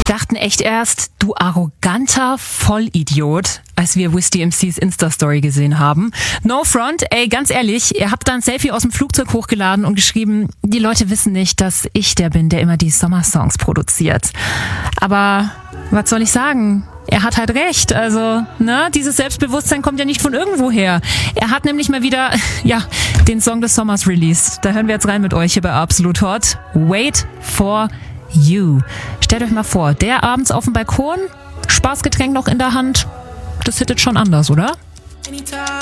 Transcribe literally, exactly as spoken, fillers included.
Dachten echt erst, du arroganter Vollidiot, als wir Wiz D M C's Insta-Story gesehen haben. No front, ey, ganz ehrlich, ihr habt da ein Selfie aus dem Flugzeug hochgeladen und geschrieben, die Leute wissen nicht, dass ich der bin, der immer die Sommersongs produziert. Aber was soll ich sagen? Er hat halt recht, also, ne, dieses Selbstbewusstsein kommt ja nicht von irgendwo her. Er hat nämlich mal wieder, ja, den Song des Sommers released. Da hören wir jetzt rein mit euch hier bei Absolut Hot. Wait for You. Stellt euch mal vor, der abends auf dem Balkon, Spaßgetränk noch in der Hand, das hittet schon anders, oder?